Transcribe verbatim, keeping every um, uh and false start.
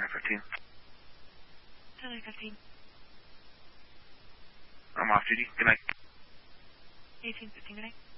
Runway fifteen. Runway fifteen. I'm off duty. Good night. eighteen fifteen, good night.